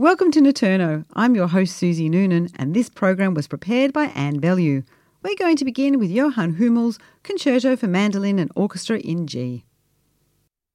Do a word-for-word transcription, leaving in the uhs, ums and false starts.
Welcome to Notturno. I'm your host Susie Noonan, and this program was prepared by Anne Bellew. We're going to begin with Johann Hummel's Concerto for Mandolin and Orchestra in G.